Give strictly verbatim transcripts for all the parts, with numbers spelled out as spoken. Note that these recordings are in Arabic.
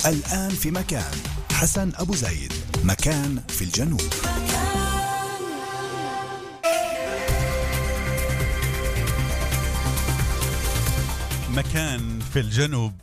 الآن في مكان. حسن أبو زيد، مكان في الجنوب. مكان في الجنوب.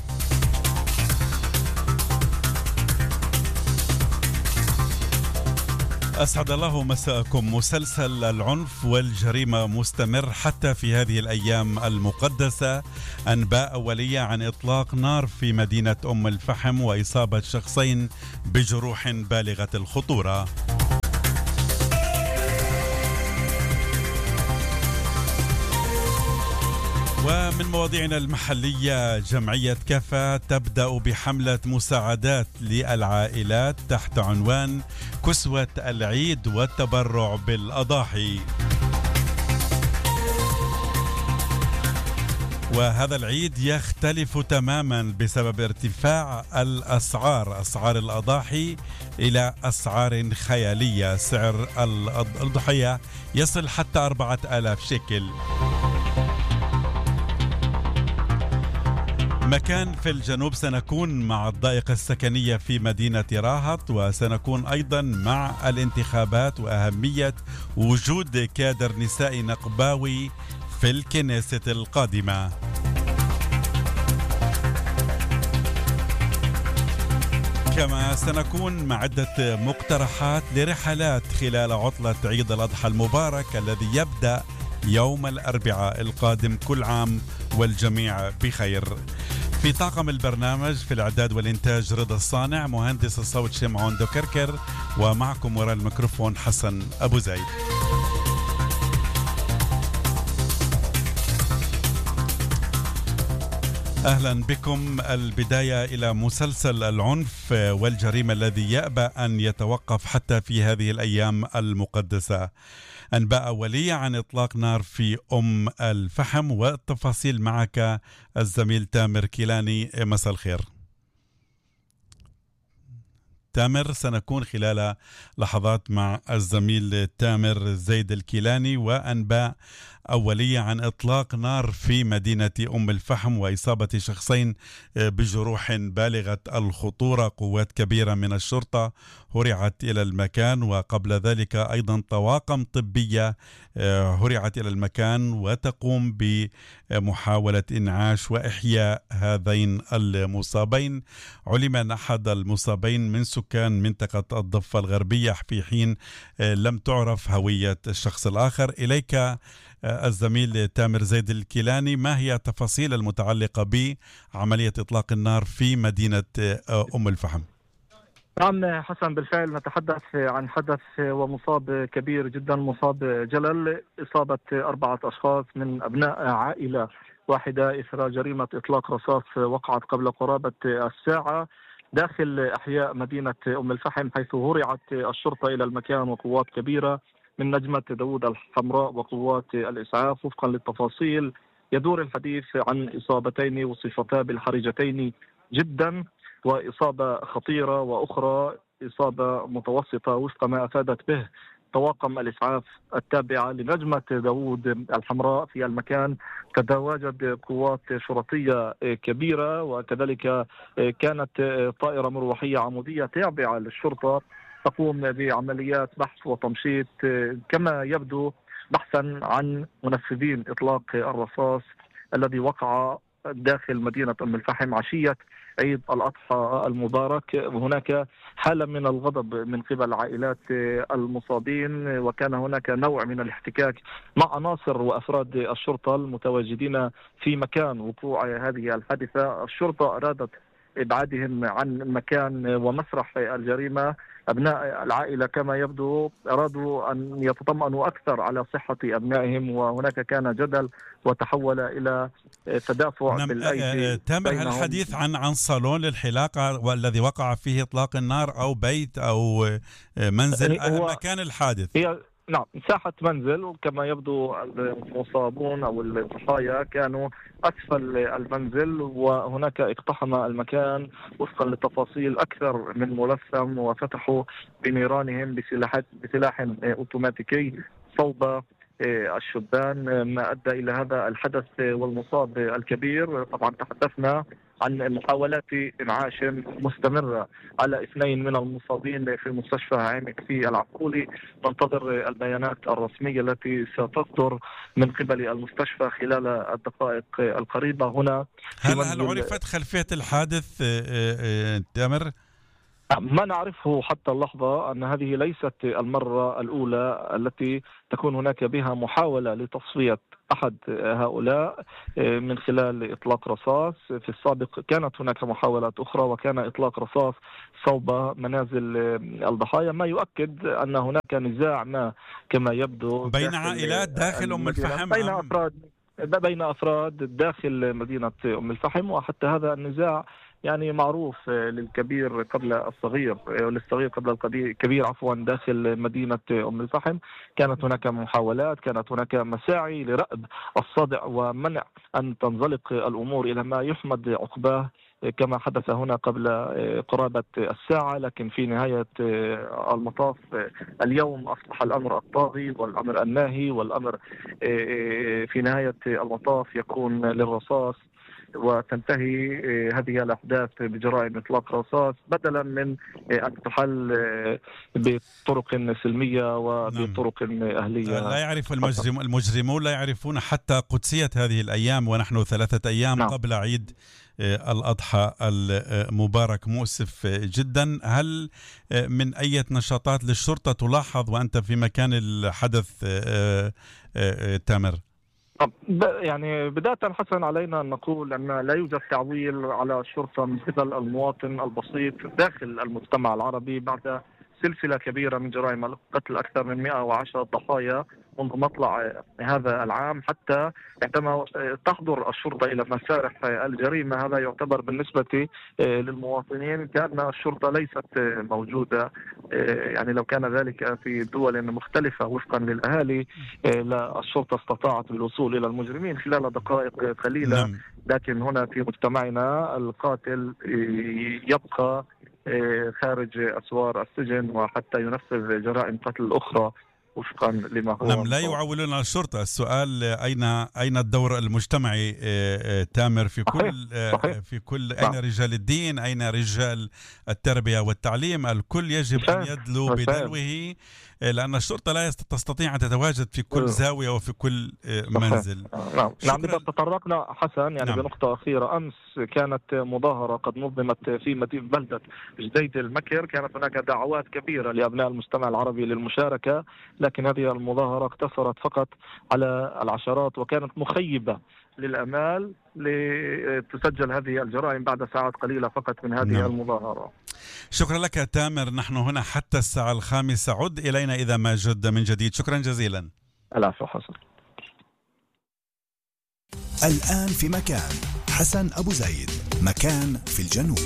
أسعد الله مساءكم. مسلسل العنف والجريمة مستمر حتى في هذه الأيام المقدسة. أنباء أولية عن إطلاق نار في مدينة أم الفحم وإصابة شخصين بجروح بالغة الخطورة. ومن مواضيعنا المحلية، جمعية كفا تبدأ بحملة مساعدات للعائلات تحت عنوان كسوة العيد والتبرع بالأضاحي. وهذا العيد يختلف تماما بسبب ارتفاع الأسعار، أسعار الأضاحي إلى أسعار خيالية. سعر الأضحية يصل حتى أربعة آلاف شيكل. مكان في الجنوب سنكون مع الضائقة السكنية في مدينة راهط، وسنكون أيضا مع الانتخابات وأهمية وجود كادر نسائي نقباوي في الكنيسة القادمة. كما سنكون مع عدة مقترحات لرحلات خلال عطلة عيد الأضحى المبارك الذي يبدأ يوم الأربعاء القادم. كل عام والجميع بخير. في طاقم البرنامج في الإعداد والإنتاج رضا الصانع، مهندس الصوت شمعون دوكركر، ومعكم وراء الميكروفون حسن أبو زيد. أهلا بكم. البداية إلى مسلسل العنف والجريمة الذي يأبى أن يتوقف حتى في هذه الأيام المقدسة. أنباء أولية عن إطلاق نار في أم الفحم، والتفاصيل معك الزميل تامر كيلاني. مساء الخير تامر. سنكون خلال لحظات مع الزميل تامر زيد الكيلاني، وأنباء أولية عن إطلاق نار في مدينة أم الفحم وإصابة شخصين بجروح بالغة الخطورة. قوات كبيرة من الشرطة هرعت إلى المكان، وقبل ذلك أيضا طواقم طبية هرعت إلى المكان وتقوم بمحاولة إنعاش وإحياء هذين المصابين. علم أن أحد المصابين من سكان منطقة الضفة الغربية في حين لم تعرف هوية الشخص الآخر. إليك الزميل تامر زيد الكيلاني، ما هي التفاصيل المتعلقة بعملية إطلاق النار في مدينة أم الفحم؟ نعم حسن، بالفعل نتحدث عن حدث ومصاب كبير جدا، مصاب جلل، إصابة أربعة أشخاص من أبناء عائلة واحدة إثر جريمة إطلاق رصاص وقعت قبل قرابة الساعة داخل أحياء مدينة أم الفحم، حيث هرعت الشرطة إلى المكان وقوات كبيرة من نجمة داود الحمراء وقوات الإسعاف. وفقا للتفاصيل يدور الحديث عن إصابتين وصفتا بالحرجتين جدا، وإصابة خطيرة وأخرى إصابة متوسطة وفق ما أفادت به طواقم الإسعاف التابعة لنجمة داود الحمراء في المكان. تتواجد قوات شرطية كبيرة، وكذلك كانت طائرة مروحية عمودية تابعة للشرطة تقوم بعمليات بحث وتمشيط، كما يبدو بحثا عن منفذين إطلاق الرصاص الذي وقع داخل مدينة أم الفحم عشية عيد الأضحى المبارك. وهناك حالة من الغضب من قبل عائلات المصابين، وكان هناك نوع من الاحتكاك مع عناصر وأفراد الشرطة المتواجدين في مكان وقوع هذه الحادثة. الشرطة أرادت إبعادهم عن مكان ومسرح الجريمة. أبناء العائلة كما يبدو أرادوا أن يتطمئنوا أكثر على صحة أبنائهم، وهناك كان جدل وتحول إلى تدافع نعم. بالأيدي. تامر، هل الحديث عن عن صالون للحلاقة والذي وقع فيه إطلاق النار، أو بيت، أو منزل؟ مكان الحادث هي نعم ساحة منزل، وكما يبدو المصابون أو الضحايا كانوا أسفل المنزل، وهناك اقتحم المكان وفقا للتفاصيل أكثر من ملثم، وفتحوا بنيرانهم بسلاح بسلاح أوتوماتيكي صوب الشبان، ما أدى إلى هذا الحدث والمصاب الكبير. طبعا تحدثنا عن محاولات إنعاش مستمرة على اثنين من المصابين في مستشفى عينك في العقولي. ننتظر البيانات الرسمية التي ستصدر من قبل المستشفى خلال الدقائق القريبة هنا. هل هل عرفت خلفية الحادث تامر؟ ما نعرفه حتى اللحظة أن هذه ليست المرة الأولى التي تكون هناك بها محاولة لتصفية أحد هؤلاء من خلال إطلاق رصاص. في السابق كانت هناك محاولات أخرى وكان إطلاق رصاص صوب منازل الضحايا، ما يؤكد أن هناك نزاع ما كما يبدو بين عائلات داخل أم الفحم، بين أفراد بين أفراد داخل مدينة أم الفحم. وحتى هذا النزاع يعني معروف للكبير قبل الصغير، للصغير قبل الكبير عفوا داخل مدينة أم الفحم. كانت هناك محاولات، كانت هناك مساعي لرأب الصدع ومنع أن تنزلق الأمور إلى ما يحمد عقباه كما حدث هنا قبل قرابة الساعة. لكن في نهاية المطاف اليوم أصبح الأمر الطاغي والأمر الناهي، والأمر في نهاية المطاف يكون للرصاص، وتنتهي هذه الأحداث بجرائم إطلاق رصاص بدلا من أن تحل بطرق سلمية وبطرق أهلية. لا يعرف المجرم المجرمون لا يعرفون حتى قدسية هذه الأيام، ونحن ثلاثة أيام نعم. قبل عيد الأضحى المبارك. مؤسف جدا. هل من أي نشاطات للشرطة تلاحظ وأنت في مكان الحدث تامر؟ يعني بداية حسن علينا أن نقول أن لا يوجد تعويل على الشرطة من قبل المواطن البسيط داخل المجتمع العربي بعد سلسلة كبيرة من جرائم القتل، أكثر من مئة وعشرة ضحايا منذ مطلع هذا العام. حتى عندما تحضر الشرطة إلى مسارح الجريمة هذا يعتبر بالنسبة للمواطنين كأن الشرطة ليست موجودة. يعني لو كان ذلك في دول مختلفة وفقا للأهالي لا الشرطة استطاعت الوصول إلى المجرمين خلال دقائق قليلة، لكن هنا في مجتمعنا القاتل يبقى خارج أسوار السجن وحتى ينفذ جرائم قتل أخرى وفقا لما هو. نعم، لا يعولون على الشرطة. السؤال أين أين الدور المجتمعي تامر في كل صحيح. صحيح. في كل أين نعم. رجال الدين، أين رجال التربية والتعليم؟ الكل يجب أن يدلو بدلوه، لأن الشرطة لا تستطيع أن تتواجد في كل زاوية وفي كل منزل. نعم نعم إذا تطرقنا حسن يعني نعم. بنقطة أخيرة، أمس كانت مظاهرة قد نظمت في مدينة بلدة جديد المكر. كانت هناك دعوات كبيرة لأبناء المجتمع العربي للمشاركة، لكن هذه المظاهرة اقتصرت فقط على العشرات وكانت مخيبة للأمال لتسجل هذه الجرائم بعد ساعات قليلة فقط من هذه نعم. المظاهرة. شكرا لك تامر، نحن هنا حتى الساعة الخامسة. عد إلينا إذا ما جد من جديد. شكرا جزيلا. العفو حسن. الآن في مكان حسن أبو زيد، مكان في الجنوب.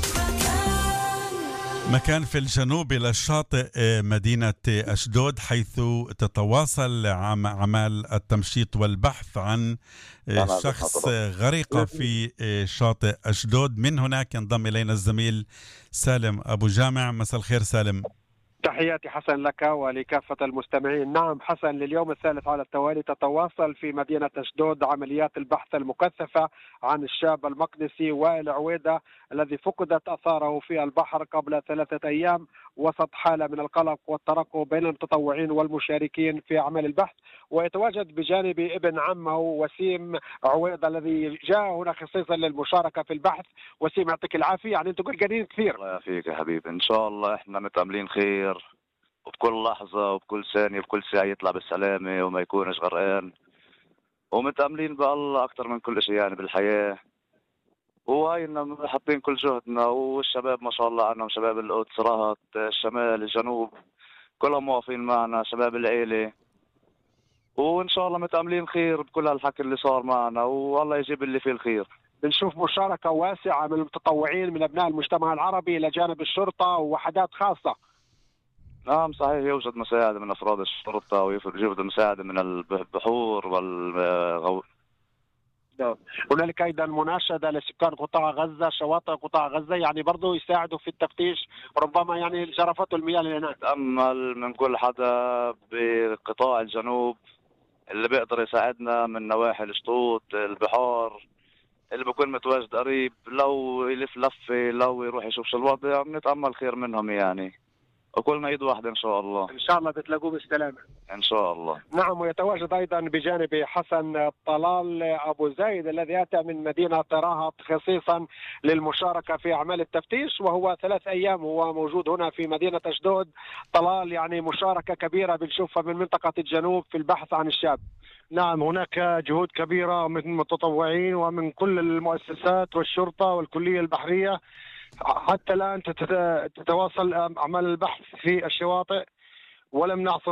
مكان في الجنوب إلى الشاطئ مدينة أشدود، حيث تتواصل أعمال التمشيط والبحث عن شخص غريق في شاطئ أشدود. من هناك ينضم إلينا الزميل سالم أبو جامع. مساء الخير سالم. تحياتي حسن لك ولكافة المستمعين. نعم حسن، لليوم الثالث على التوالي تتواصل في مدينة أشدود عمليات البحث المكثفة عن الشاب المقدسي وائل عويدة الذي فقدت آثاره في البحر قبل ثلاثة أيام وسط حالة من القلق والترقب بين المتطوعين والمشاركين في أعمال البحث. ويتواجد بجانب ابن عمه وسيم عويدة الذي جاء هنا خصيصا للمشاركة في البحث. وسيم يعطيك العافية، يعني أنتم قلقانين كثير. الله يعافيك يا حبيبي، إن شاء الله إحنا متأملين خير، وبكل لحظة وبكل ثانية وبكل ساعة يطلع بالسلامة وما يكونش غرقان، ومتأملين بالله أكثر من كل شيء يعني بالحياة. وهينا حاطين كل جهدنا، والشباب ما شاء الله عنهم، شباب القدس، رهط، الشمال، الجنوب، كلهم موافقين معنا، شباب العيلة. وإن شاء الله متأملين خير بكل هالحكي اللي صار معنا، والله يجيب اللي فيه الخير. بنشوف مشاركة واسعة من المتطوعين من أبناء المجتمع العربي إلى جانب الشرطة ووحدات خاصة. نعم صحيح، يوجد مساعدة من أفراد الشرطة ويوجد مساعدة من البحور والغو. هنالك أيضا مناشدة لسكان قطاع غزة، شواطئ قطاع غزة، يعني برضو يساعدوا في التفتيش وربما يعني جرفته المياه اللي هناك. أمل من كل حدا بقطاع الجنوب اللي بيقدر يساعدنا من نواحي الشطوط، البحار، اللي بكون متواجد قريب لو يلف لفة لو يروح يشوف شو الوضع بنتأمل خير منهم يعني، وكلنا ايد واحدة ان شاء الله. ان شاء الله بتلاقوه بالسلامة ان شاء الله. نعم. ويتواجد ايضا بجانب حسن طلال ابو زايد الذي اتى من مدينة رهط خصيصا للمشاركة في اعمال التفتيش، وهو ثلاث ايام هو موجود هنا في مدينة اشدود. طلال يعني مشاركة كبيرة بنشوفها من منطقة الجنوب في البحث عن الشاب. نعم هناك جهود كبيرة من المتطوعين ومن كل المؤسسات والشرطة والكلية البحرية. حتى الآن تتواصل أعمال البحث في الشواطئ ولم نعثر